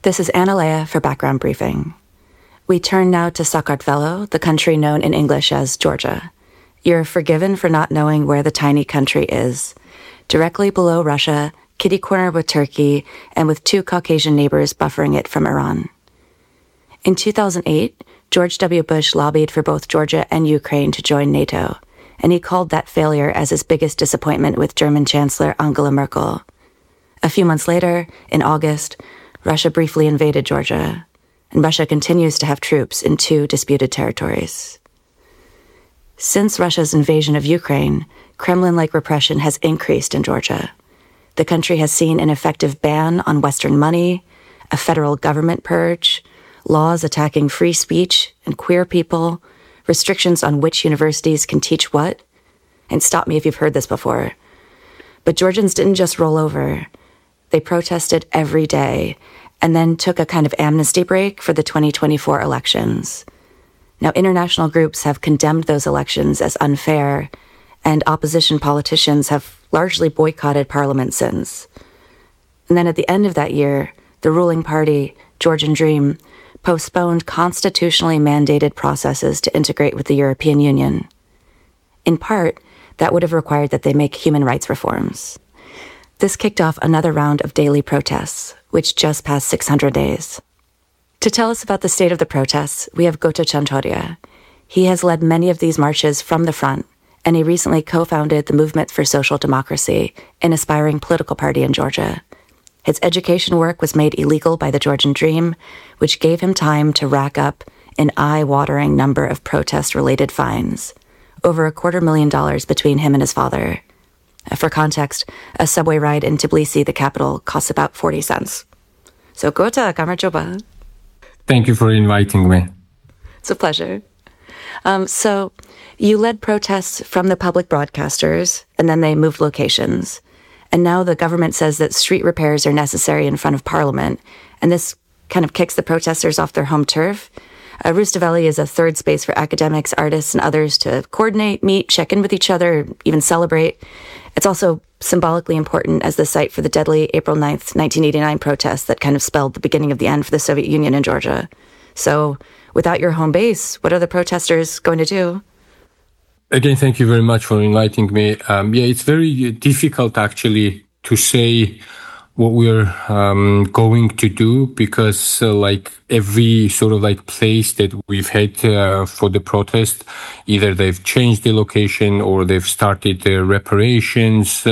This is Analea for Background Briefing. We turn now to Sakartvelo, the country known in English as Georgia. You're forgiven for not knowing where the tiny country is. Directly below Russia, kitty-corner with Turkey, and with two Caucasian neighbors buffering it from Iran. In 2008, George W. Bush lobbied for both Georgia and Ukraine to join NATO, and he called that failure as his biggest disappointment with German Chancellor Angela Merkel. A few months later, in August, Russia briefly invaded Georgia, and Russia continues to have troops in two disputed territories. Since Russia's invasion of Ukraine, Kremlin-like repression has increased in Georgia. The country has seen an effective ban on Western money, a federal government purge, laws attacking free speech and queer people, restrictions on which universities can teach what. And stop me if you've heard this before. But Georgians didn't just roll over. They protested every day and then took a kind of amnesty break for the 2024 elections. Now, international groups have condemned those elections as unfair, and opposition politicians have largely boycotted parliament since. And then at the end of that year, the ruling party, Georgian Dream, postponed constitutionally mandated processes to integrate with the European Union. In part, that would have required that they make human rights reforms. This kicked off another round of daily protests, which just passed 600 days. To tell us about the state of the protests, we have Goto Chantoria. He has led many of these marches from the front, and he recently co-founded the Movement for Social Democracy, an aspiring political party in Georgia. His education work was made illegal by the Georgian Dream, which gave him time to rack up an eye-watering number of protest-related fines, over $250,000 between him and his father. For context, a subway ride in Tbilisi, the capital, costs about 40 cents. So, Gota, kamar coba. Thank you for inviting me. It's a pleasure. So, you led protests from the public broadcasters, and then they moved locations. And now the government says that street repairs are necessary in front of Parliament, and this kind of kicks the protesters off their home turf. Rustaveli is a third space for academics, artists, and others to coordinate, meet, check in with each other, even celebrate. It's also symbolically important as the site for the deadly April 9th, 1989 protests that kind of spelled the beginning of the end for the Soviet Union in Georgia. So, without your home base, what are the protesters going to do? Again, thank you very much for inviting me. It's very difficult actually to say what we're going to do because every sort of place that we've had for the protest, either they've changed the location or they've started the reparations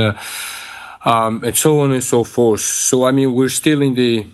and so on and so forth. So I mean, we're still in the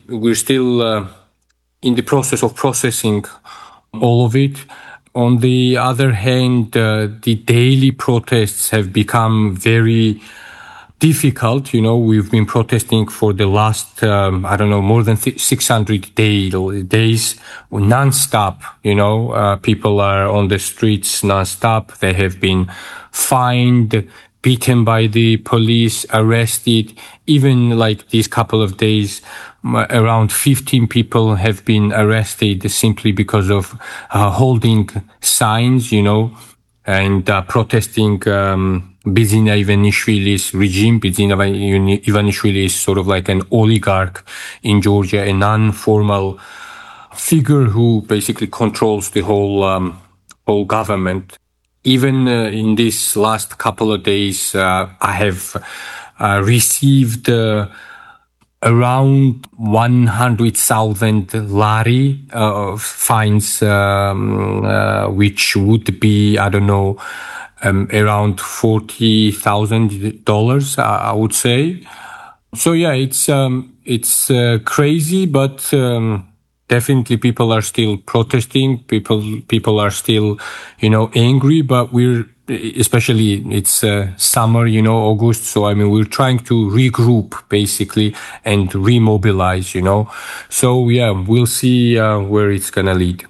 process of processing all of it. On the other hand, the daily protests have become very difficult. You know, we've been protesting for the last, more than 600 days, non-stop. You know, people are on the streets non-stop. They have been fined, beaten by the police, arrested. Even these couple of days, around 15 people have been arrested simply because of holding signs, you know, and protesting Bidzina Ivanishvili's regime. Bidzina Ivanishvili is sort of like an oligarch in Georgia, a non-formal figure who basically controls the whole government. Even in these last couple of days, I have received around 100,000 lari fines, which would be, around $40,000, I would say. So yeah, it's crazy, but definitely people are still protesting. People are still, angry, but especially it's summer, August. So, I mean, we're trying to regroup basically and remobilize, So, yeah, we'll see where it's going to lead.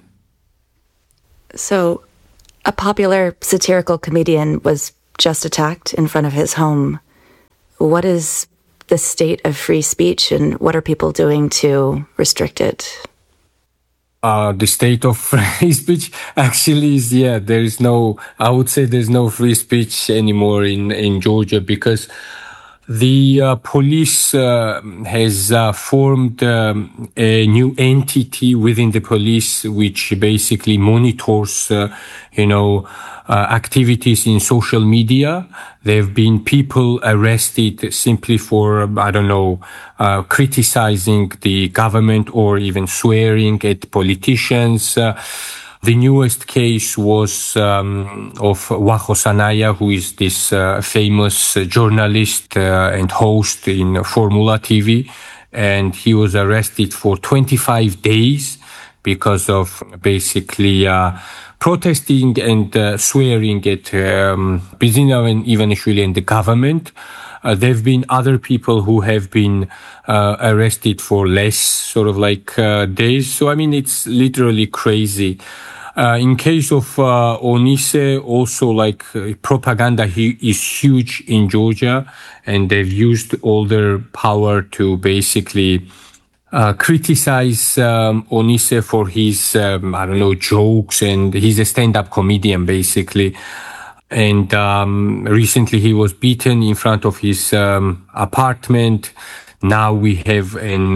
So, a popular satirical comedian was just attacked in front of his home. What is the state of free speech and what are people doing to restrict it? The state of free speech actually is, I would say there's no free speech anymore in Georgia because the police has formed a new entity within the police, which basically monitors, activities in social media. There have been people arrested simply for, criticizing the government or even swearing at politicians. The newest case was of Waho Sanaya, who is this famous journalist and host in Formula TV. And he was arrested for 25 days because of basically protesting and swearing at Bidzina and Ivanishvili and the government. There have been other people who have been arrested for less days. So, it's literally crazy. In case of Onise, also propaganda is huge in Georgia, and they've used all their power to basically criticize Onise for his, jokes, and he's a stand-up comedian, basically. And recently he was beaten in front of his apartment. Now we have an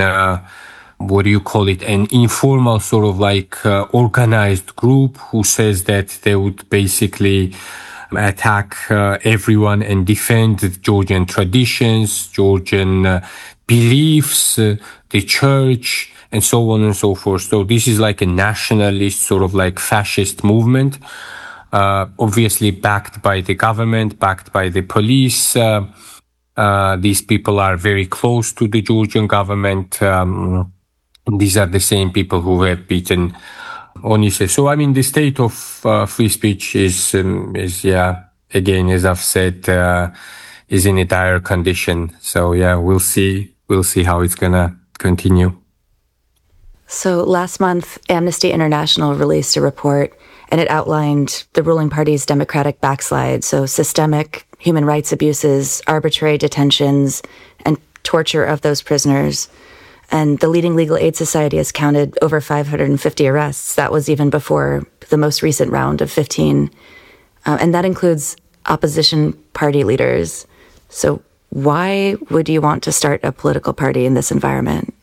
informal organized group who says that they would basically attack everyone and defend Georgian traditions, Georgian beliefs, the church, and so on and so forth. So this is like a nationalist, fascist movement, obviously backed by the government, backed by the police. These people are very close to the Georgian government. These are the same people who have beaten Onise. So, the state of free speech is again, as I've said, is in a dire condition. So, we'll see how it's gonna continue. So last month, Amnesty International released a report, and it outlined the ruling party's democratic backslide. So systemic human rights abuses, arbitrary detentions, and torture of those prisoners. And the leading legal aid society has counted over 550 arrests. That was even before the most recent round of 15. And that includes opposition party leaders. So why would you want to start a political party in this environment?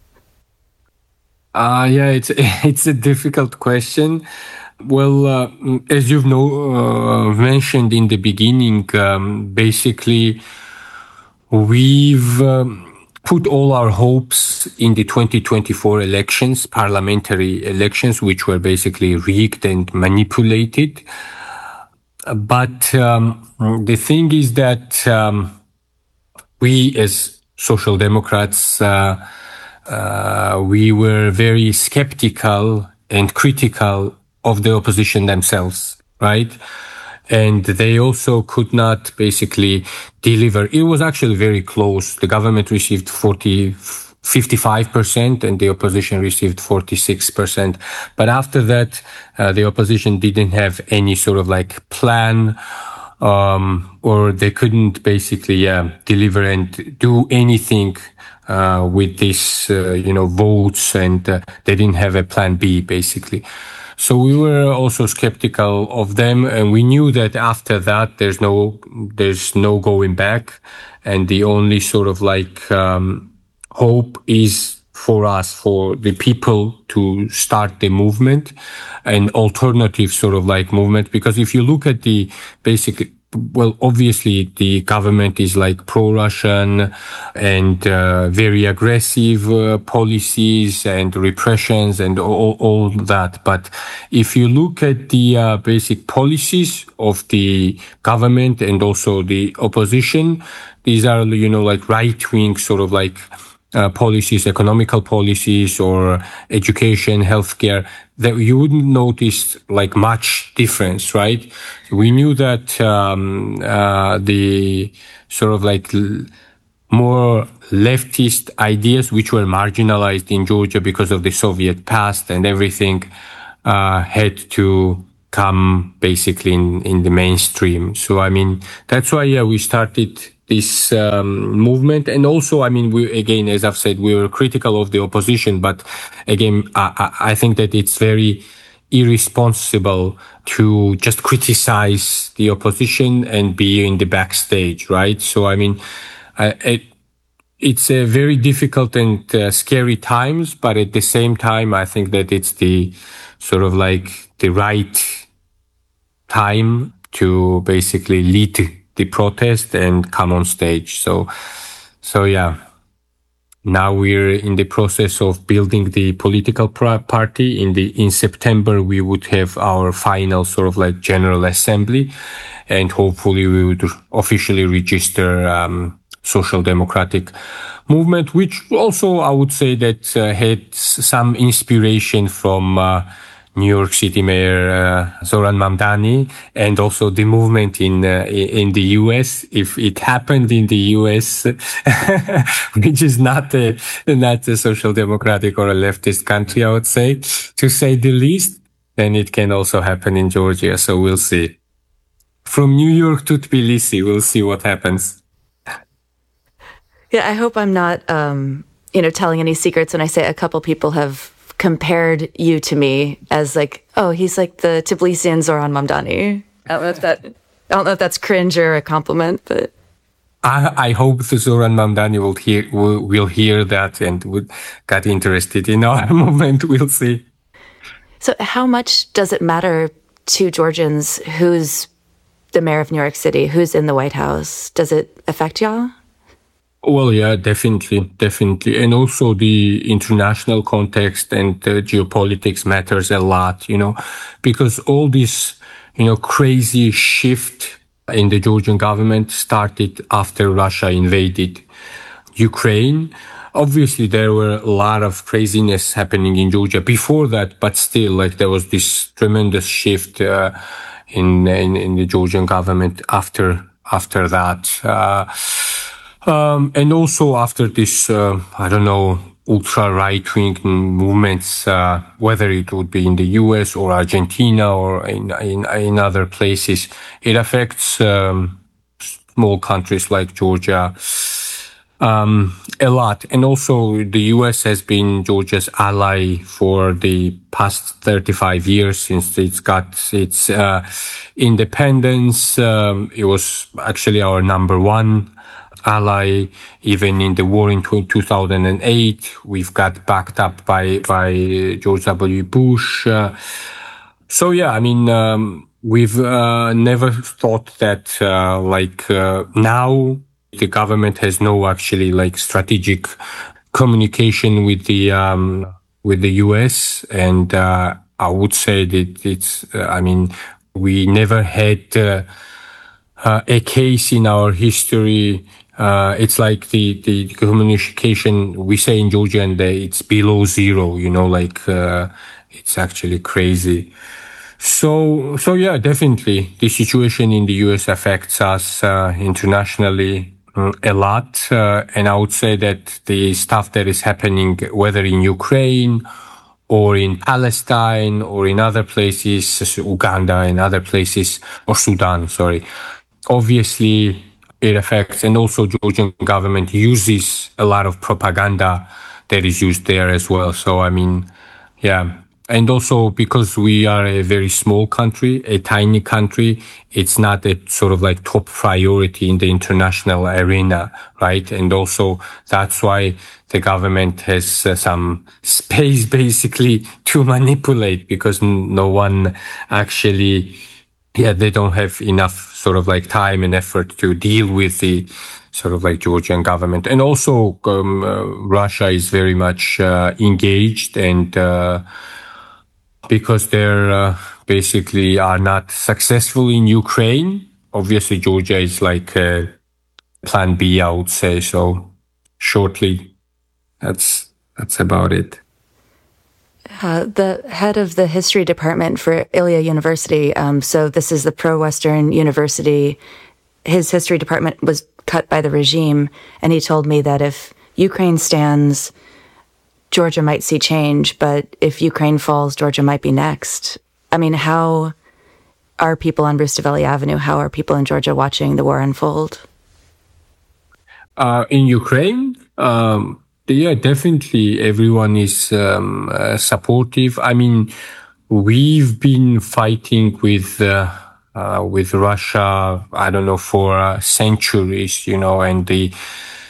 It's a difficult question. Well, as you've mentioned in the beginning, basically we've put all our hopes in the 2024 elections, parliamentary elections, which were basically rigged and manipulated. But the thing is that we as Social Democrats, we were very skeptical and critical of the opposition themselves, right? And they also could not basically deliver. It was actually very close. The government received 55% and the opposition received 46%. But after that, the opposition didn't have any plan, or they couldn't basically deliver and do anything with these votes, and they didn't have a plan B, basically. So we were also skeptical of them, and we knew that after that there's no going back, and the only hope is for us, for the people, to start the movement, an alternative movement. Because if you look at the basic, well, obviously the government is pro-Russian and very aggressive policies and repressions and all that. But if you look at the basic policies of the government and also the opposition, these are, right-wing policies, economical policies, or education, healthcare, that you wouldn't notice much difference, right? We knew that the more leftist ideas, which were marginalized in Georgia because of the Soviet past and everything, had to come basically in the mainstream. So, that's why, we started this movement. And also, we, again, as I've said, we were critical of the opposition, but again, I think that it's very irresponsible to just criticize the opposition and be in the backstage, right? So, it's a very difficult and scary times, but at the same time, I think that it's the sort of like the right time to basically lead the protest and come on stage. So yeah. Now we're in the process of building the political party. In September, we would have our final sort of like general assembly, and hopefully we would officially register Social Democratic Movement, which also I would say that had some inspiration from New York City Mayor Zoran Mamdani, and also the movement in the US. If it happened in the US, which is not a social democratic or a leftist country, I would say, to say the least, then it can also happen in Georgia. So we'll see. From New York to Tbilisi, we'll see what happens. Yeah, I hope I'm not, telling any secrets when I say a couple people have compared you to me as like, oh, he's like the Tbilisian Zoran Mamdani. I don't know if that's cringe or a compliment, but I hope the Zoran Mamdani will hear that and would get interested in our movement. We'll see. So, how much does it matter to Georgians who's the mayor of New York City, who's in the White House? Does it affect y'all? Well, yeah, definitely. And also the international context and geopolitics matters a lot, because all this, crazy shift in the Georgian government started after Russia invaded Ukraine. Obviously, there were a lot of craziness happening in Georgia before that, but still, like, there was this tremendous shift in the Georgian government after that. And also after this, ultra-right-wing movements, whether it would be in the US or Argentina or in other places, it affects small countries like Georgia a lot. And also the US has been Georgia's ally for the past 35 years since it's got its independence. It was actually our number one ally. Even in the war in 2008, we've got backed up by George W. Bush. So yeah, I mean, we've never thought that now the government has no actually like strategic communication with the US, and I would say that it's we never had a case in our history. It's like the communication we say in Georgia, and it's below zero, it's actually crazy. So yeah, definitely the situation in the US affects us internationally a lot. And I would say that the stuff that is happening, whether in Ukraine or in Palestine or in other places, Uganda and other places, or Sudan, sorry, obviously it affects. And also Georgian government uses a lot of propaganda that is used there as well. So, yeah. And also because we are a very small country, a tiny country, it's not a sort of like top priority in the international arena, right? And also that's why the government has some space basically to manipulate, because no one actually, they don't have enough sort of like time and effort to deal with the sort of like Georgian government. And also Russia is very much engaged, and because they're basically are not successful in Ukraine. Obviously, Georgia is like plan B, I would say. So shortly, that's about it. The head of the history department for Ilia University, so this is the pro-Western university, his history department was cut by the regime, and he told me that if Ukraine stands, Georgia might see change, but if Ukraine falls, Georgia might be next. I mean, how are people on Rustaveli Avenue, how are people in Georgia watching the war unfold? In Ukraine, yeah, definitely everyone is supportive. I mean, we've been fighting with Russia, I don't know, for centuries, and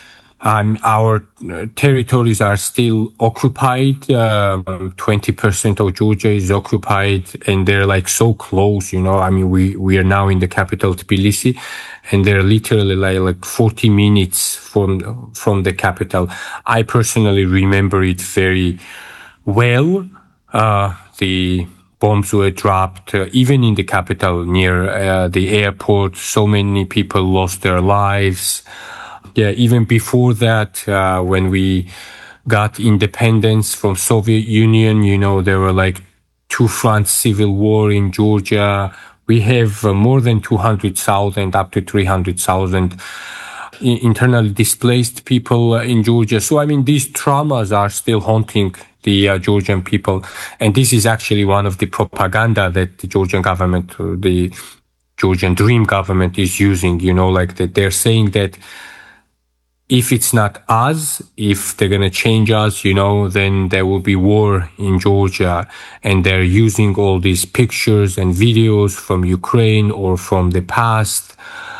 Our territories are still occupied. 20% of Georgia is occupied, and they're like so close, I mean, we are now in the capital, Tbilisi, and they're literally like 40 minutes from the capital. I personally remember it very well. The bombs were dropped even in the capital near the airport. So many people lost their lives. Yeah, even before that, when we got independence from Soviet Union, there were like two-front civil war in Georgia. We have more than 200,000, up to 300,000 internally displaced people in Georgia. So, I mean, these traumas are still haunting the Georgian people. And this is actually one of the propaganda that the Georgian government, the Georgian Dream government is using, like that they're saying that if it's not us, if they're going to change us, then there will be war in Georgia. And they're using all these pictures and videos from Ukraine or from the past,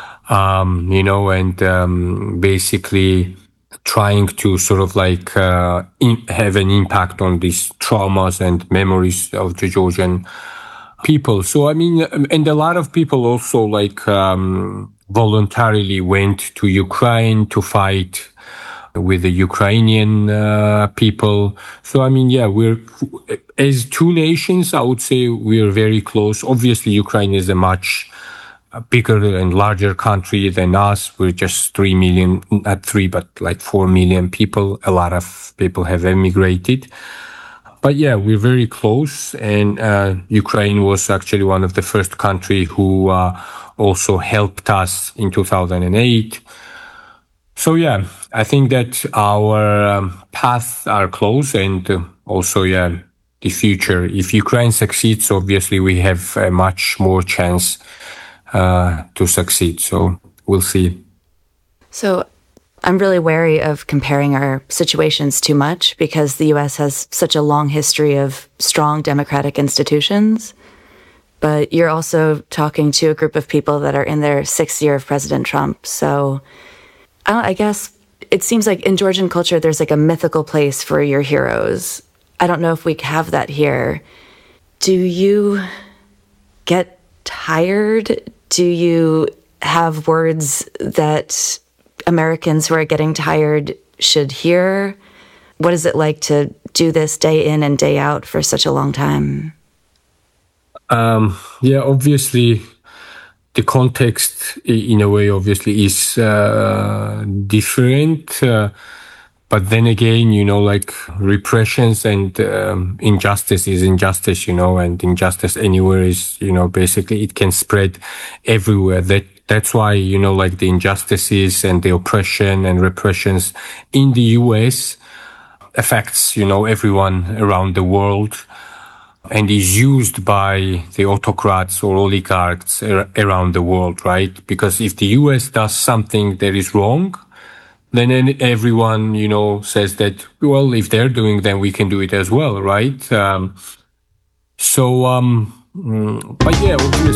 and basically trying to sort of like have an impact on these traumas and memories of the Georgian people. So, I mean, and a lot of people also like voluntarily went to Ukraine to fight with the Ukrainian people. So, I mean, yeah, we're, as two nations, I would say we're very close. Obviously, Ukraine is a much bigger and larger country than us. We're just 3 million, not 3, but like 4 million people. A lot of people have emigrated. But yeah, we're very close. And Ukraine was actually one of the first countries who also helped us in 2008. So yeah, I think that our paths are close, and also, yeah, the future. If Ukraine succeeds, obviously we have a much more chance to succeed. So we'll see. So I'm really wary of comparing our situations too much because the U.S. has such a long history of strong democratic institutions. But you're also talking to a group of people that are in their 6th year of President Trump. So I guess it seems like in Georgian culture, there's like a mythical place for your heroes. I don't know if we have that here. Do you get tired? Do you have words that Americans who are getting tired should hear? What is it like to do this day in and day out for such a long time? Yeah, obviously, the context in a way obviously is different. But then again, like repressions and injustice is injustice, and injustice anywhere is, basically it can spread everywhere. That's why, like the injustices and the oppression and repressions in the US affects, everyone around the world, and is used by the autocrats or oligarchs around the world, right? Because if the US does something that is wrong, then everyone, says that, well, if they're doing, then we can do it as well, right? But yeah, obviously.